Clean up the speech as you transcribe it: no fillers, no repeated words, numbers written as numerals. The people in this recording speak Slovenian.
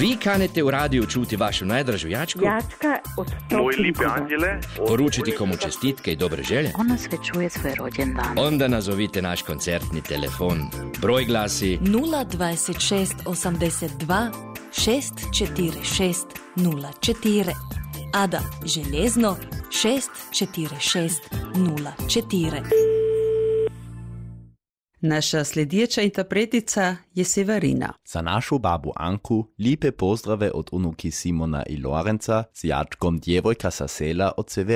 Vi kanete u radiju čuti vašu najdražu jačku, Jačka od Moj lipe anđele, poručiti komu čestitke i dobre želje. Ona sve čuje svoj rođendan. Onda nazovite naš koncertni telefon. Broj glasi 026 82 646 04. Ada željezno 646 04. Naša sljedeća interpretica je Severina. Za našu babu Anku lipe pozdrave od unuki Simona i Lorenza s jačkom djevojka sa sela od Severina.